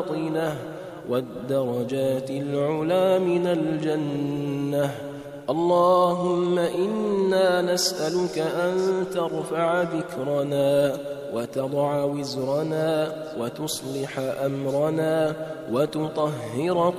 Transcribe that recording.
والدرجات العلى من الجنة. اللهم إنا نسألك أن ترفع ذكرنا وتضع وزرنا وتصلح أمرنا وتطهر